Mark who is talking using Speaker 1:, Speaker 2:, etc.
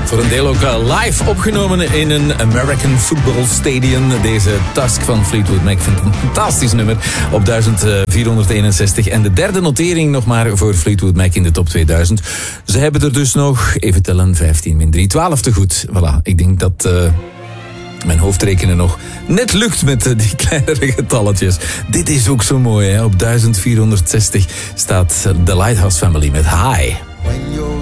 Speaker 1: Voor een deel ook live opgenomen in een American Football Stadium. Deze Tusk van Fleetwood Mac vind ik een fantastisch nummer op 1461. En de derde notering nog maar voor Fleetwood Mac in de top 2000. Ze hebben er dus nog, even tellen, 15 min 3, 12 te goed. Voilà, ik denk dat mijn hoofdrekenen nog net lukt met die kleinere getalletjes. Dit is ook zo mooi, hè? Op 1460 staat The Lighthouse Family met High.
Speaker 2: When you're